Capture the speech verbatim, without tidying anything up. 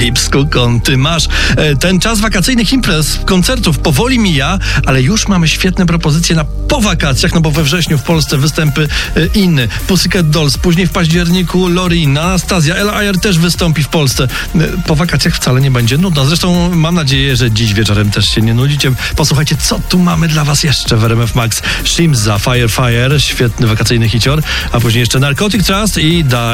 Gibbs, skąd ty masz? Ten czas wakacyjnych imprez, koncertów powoli mija, ale już mamy świetne propozycje na po wakacjach, no bo we wrześniu w Polsce występy inne. Pussycat Dolls, później w październiku Loreen, Anastazja, Ella Ayer też wystąpi w Polsce. Po wakacjach wcale nie będzie nudno. Zresztą mam nadzieję, że dziś wieczorem też się nie nudzicie. Posłuchajcie, co tu mamy dla was jeszcze w R M F Max. Shimza, Fire Fire, świetny wakacyjny hicior, a później jeszcze Narcotic Trust i Da